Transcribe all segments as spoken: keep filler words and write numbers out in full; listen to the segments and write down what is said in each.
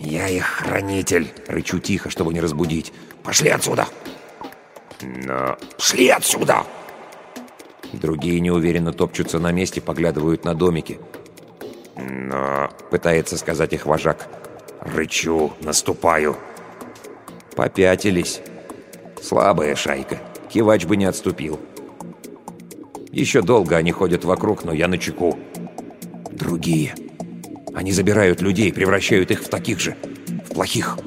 «Я их хранитель!» — рычу тихо, чтобы не разбудить. «Пошли отсюда!» «Но...» «Шли отсюда!» Другие неуверенно топчутся на месте, поглядывают на домики. «Но...» — пытается сказать их вожак. «Рычу, наступаю!» Попятились. Слабая шайка. Кивач бы не отступил. Еще долго они ходят вокруг, но я начеку. Другие. Они забирают людей, превращают их в таких же. В плохих.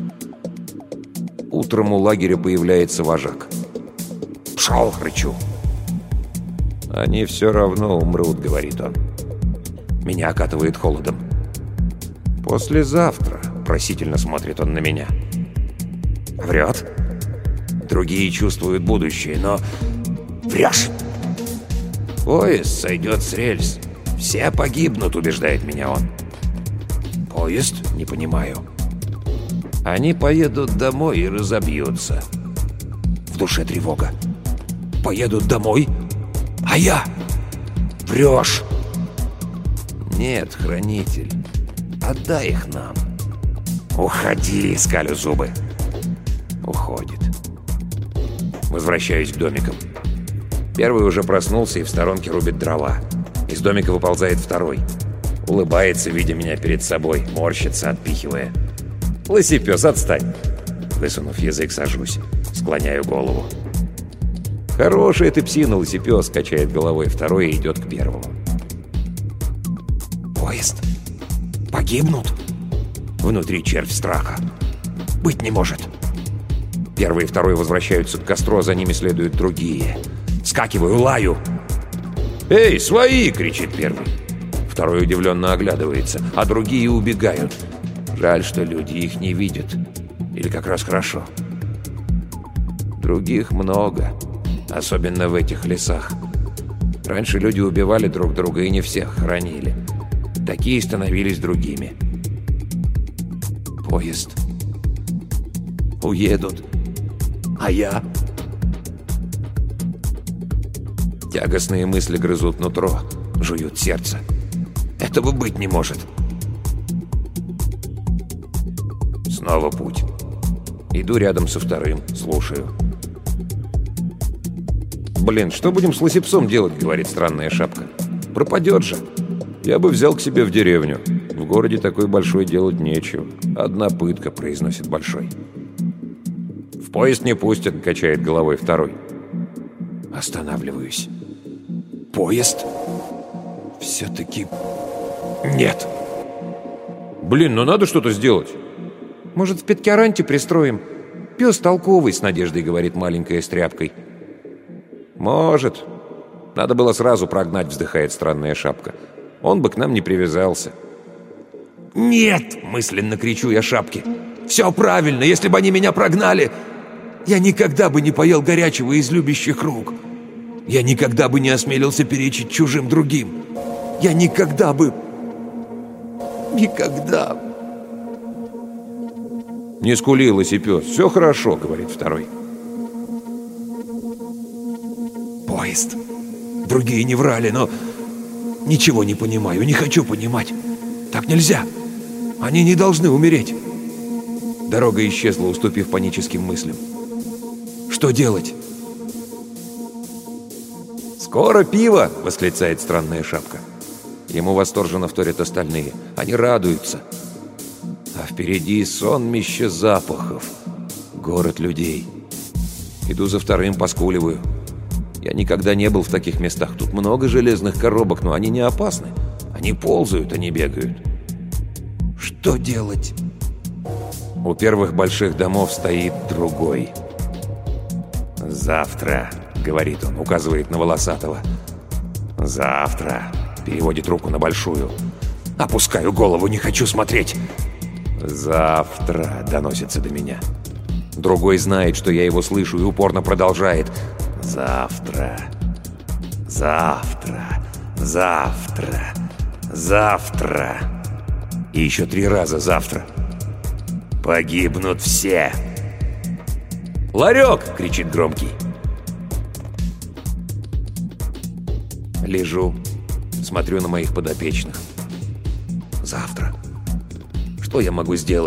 Утром у лагеря появляется вожак. «Пшел!» — рычу. «Они все равно умрут», — говорит он. Меня окатывает холодом. «Послезавтра», — просительно смотрит он на меня. Врет. Другие чувствуют будущее, но... Врешь! Поезд сойдет с рельс. Все погибнут, убеждает меня он. Поезд? Не понимаю. Они поедут домой и разобьются. В душе тревога. Поедут домой? А я? Врешь! Нет, хранитель. Отдай их нам. Уходи, скалю зубы. Уходит. Возвращаюсь к домикам. Первый уже проснулся и в сторонке рубит дрова. Из домика выползает второй. Улыбается, видя меня перед собой, морщится, отпихивая. «Лысипёс, отстань!» Высунув язык, сажусь. Склоняю голову. «Хорошая ты псина, лысипёс!» — качает головой второй и идет к первому. «Поезд? Погибнут?» Внутри червь страха. «Быть не может!» Первый и второй возвращаются к костру, а за ними следуют другие. Скакиваю, лаю. «Эй, свои!» — кричит первый. Второй удивленно оглядывается, а другие убегают. Жаль, что люди их не видят. Или как раз хорошо. Других много, особенно в этих лесах. Раньше люди убивали друг друга и не всех хоронили. Такие становились другими. Поезд. Уедут. А я? Тягостные мысли грызут нутро, жуют сердце. Этого быть не может. Снова путь. Иду рядом со вторым, слушаю. «Блин, что будем с лысипсом делать?» — говорит странная шапка. «Пропадет же. Я бы взял к себе в деревню. В городе такой большой делать нечего. Одна пытка», — произносит большой. «В поезд не пустят», — качает головой второй. Останавливаюсь. «Поезд? Все-таки нет». «Блин, ну надо что-то сделать». «Может, в Петкеранте пристроим? Пес толковый», — с надеждой говорит маленькая с тряпкой. «Может. Надо было сразу прогнать», — вздыхает странная шапка. «Он бы к нам не привязался». «Нет!» — мысленно кричу я шапке. «Все правильно, если бы они меня прогнали, я никогда бы не поел горячего из любящих рук. Я никогда бы не осмелился перечить чужим другим. Я никогда бы... Никогда...» «Не скули, лысипёс, все хорошо», — говорит второй. «Поезд. Другие не врали, но... Ничего не понимаю, не хочу понимать. Так нельзя. Они не должны умереть». Дорога исчезла, уступив паническим мыслям. «Что делать?» «Скоро пиво!» — восклицает странная шапка. Ему восторженно вторят остальные. Они радуются. А впереди сонмище запахов. Город людей. Иду за вторым, поскуливаю. Я никогда не был в таких местах. Тут много железных коробок, но они не опасны. Они ползают, они бегают. Что делать? У первых больших домов стоит другой. «Завтра», — говорит он, указывает на волосатого. «Завтра», — переводит руку на большую. Опускаю голову, не хочу смотреть. «Завтра», — доносится до меня. Другой знает, что я его слышу, и упорно продолжает. «Завтра, завтра, завтра, завтра». И еще три раза «завтра». «Погибнут все». «Ларек!» — кричит громкий. Лежу, смотрю на моих подопечных. Завтра. Что я могу сделать?